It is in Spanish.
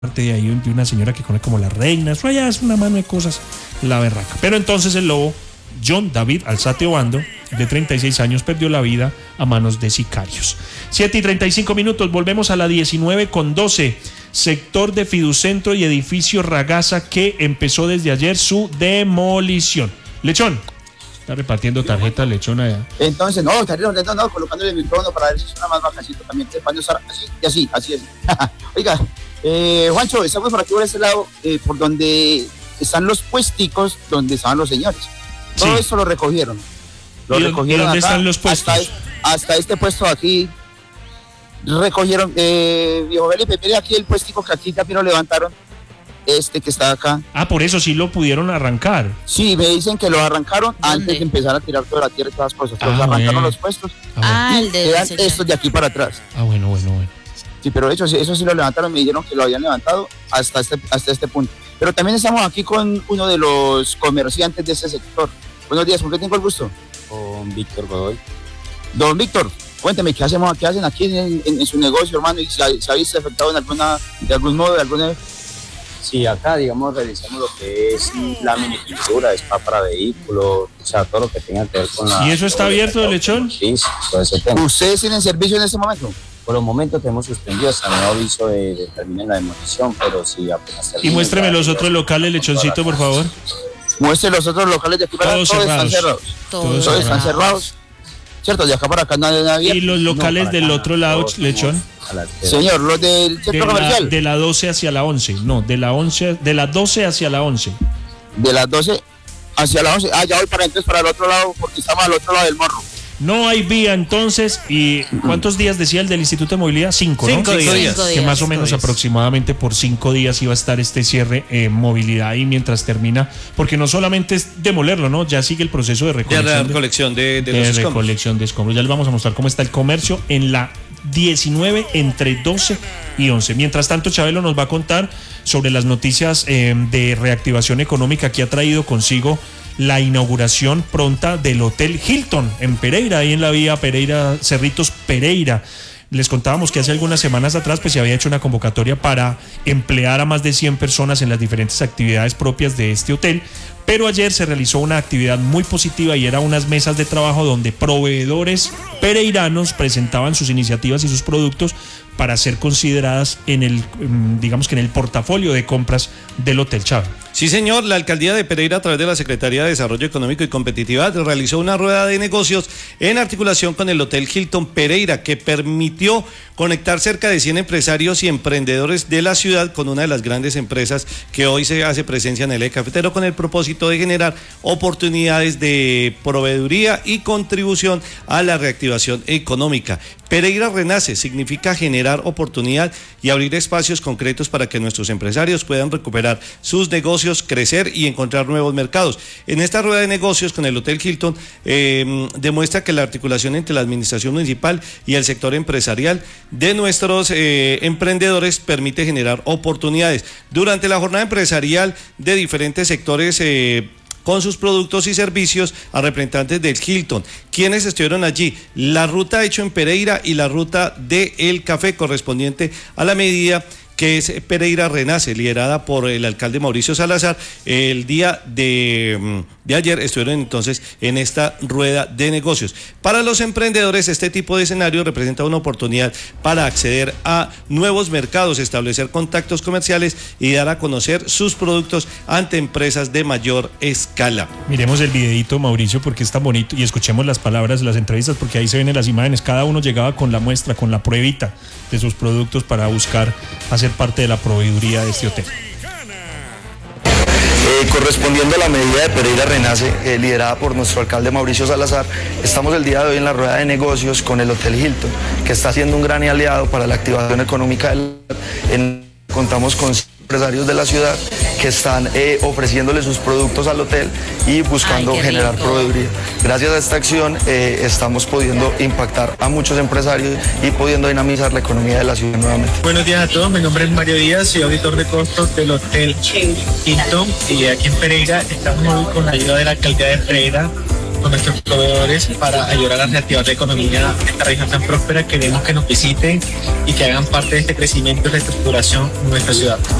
de ahí de una señora que conoce como la reina, eso allá es una mano de cosas, la berraca. Pero entonces el lobo, John David Alzate Obando, de 36 años, perdió la vida a manos de sicarios. 7:35, volvemos a la 19:12. Sector de Fiducentro y edificio Ragaza que empezó desde ayer su demolición. Lechón, está repartiendo tarjetas, Lechón allá. Entonces, no, colocándole el micrófono para ver si suena más bajacito también, para no estar así es. Oiga, Juancho, estamos por aquí por este lado, por donde están los puesticos donde estaban los señores. Todo esto lo recogieron. ¿Y dónde acá, están los puestos? Hasta este puesto de aquí. Recogieron, viejo Felipe, mire aquí el puestico que aquí también lo levantaron, que está acá. Ah, por eso sí lo pudieron arrancar. Sí, me dicen que lo arrancaron antes de empezar a tirar toda la tierra y todas las cosas. Los arrancaron los puestos y quedan estos de aquí para atrás. Bueno. Sí, pero eso sí lo levantaron, me dijeron que lo habían levantado hasta este punto. Pero también estamos aquí con uno de los comerciantes de ese sector. Buenos días, ¿con qué tengo el gusto? Con Víctor Godoy. Don Víctor, cuénteme, ¿qué hacen aquí en su negocio, hermano? ¿Y se ha visto afectado de algún modo? Sí, acá, digamos, realizamos lo que es la minicultura, spa para vehículos, o sea, todo lo que tenga que ver con la... ¿Y eso está abierto, Lechón? Sí, todo ese tema. ¿Ustedes tienen servicio en este momento? Por el momento tenemos suspendido hasta nuevo aviso de terminar la demolición, pero sí apenas termine. Y muéstreme los otros locales, Lechoncito, por favor. Muestre los otros locales de aquí para todos están cerrados. Todos están cerrados. ¿Cierto? De acá para acá nadie abierto. ¿Y los locales del otro lado, Lechón? Señor, los del centro comercial. De la 12 hacia la 11. No, de la 12 hacia la 11. De las 12 hacia la 11. Ah, ya voy para el otro lado, porque estamos al otro lado del morro. No hay vía entonces. ¿Y cuántos días decía el del Instituto de Movilidad? 5, ¿no? 5 días. Que más o menos aproximadamente por 5 días iba a estar este cierre movilidad ahí mientras termina, porque no solamente es demolerlo, ¿no? Ya sigue el proceso de recolección de los recolección de escombros. Ya les vamos a mostrar cómo está el comercio en la 19 entre 12 y 11. Mientras tanto, Chabelo nos va a contar sobre las noticias de reactivación económica que ha traído consigo la inauguración pronta del Hotel Hilton en Pereira, ahí en la vía Pereira, Cerritos Pereira. Les contábamos que hace algunas semanas atrás pues se había hecho una convocatoria para emplear a más de 100 personas en las diferentes actividades propias de este hotel, pero ayer se realizó una actividad muy positiva y era unas mesas de trabajo donde proveedores pereiranos presentaban sus iniciativas y sus productos para ser consideradas en el, digamos que en el portafolio de compras del Hotel Chávez. Sí, señor, la Alcaldía de Pereira, a través de la Secretaría de Desarrollo Económico y Competitividad, realizó una rueda de negocios en articulación con el Hotel Hilton Pereira, que permitió conectar cerca de 100 empresarios y emprendedores de la ciudad con una de las grandes empresas que hoy se hace presencia en el eje cafetero, con el propósito de generar oportunidades de proveeduría y contribución a la reactivación económica. Pereira Renace significa generar oportunidad y abrir espacios concretos para que nuestros empresarios puedan recuperar sus negocios, crecer y encontrar nuevos mercados. En esta rueda de negocios con el Hotel Hilton demuestra que la articulación entre la administración municipal y el sector empresarial de nuestros emprendedores permite generar oportunidades. Durante la jornada empresarial de diferentes sectores con sus productos y servicios a representantes del Hilton, quienes estuvieron allí, la ruta hecho en Pereira y la ruta de El Café correspondiente a la medida que es Pereira Renace, liderada por el alcalde Mauricio Salazar. El día de ayer estuvieron entonces en esta rueda de negocios. Para los emprendedores, este tipo de escenario representa una oportunidad para acceder a nuevos mercados, establecer contactos comerciales y dar a conocer sus productos ante empresas de mayor escala. Miremos el videito, Mauricio, porque es tan bonito, y escuchemos las palabras de las entrevistas, porque ahí se ven en las imágenes. Cada uno llegaba con la muestra, con la pruebita de sus productos para buscar hacer parte de la proveeduría de este hotel. Correspondiendo a la medida de Pereira Renace, liderada por nuestro alcalde Mauricio Salazar, estamos el día de hoy en la rueda de negocios con el Hotel Hilton, que está siendo un gran aliado para la activación económica contamos con empresarios de la ciudad que están ofreciéndole sus productos al hotel y buscando generar proveeduría. Gracias a esta acción estamos pudiendo impactar a muchos empresarios y pudiendo dinamizar la economía de la ciudad nuevamente. Buenos días a todos, mi nombre es Mario Díaz, soy auditor de costos del Hotel Hilton y aquí en Pereira estamos hoy con la ayuda de la alcaldía de Pereira con nuestros proveedores para ayudar a reactivar la economía de esta región tan próspera. Queremos que nos visiten y que hagan parte de este crecimiento y reestructuración en nuestra ciudad.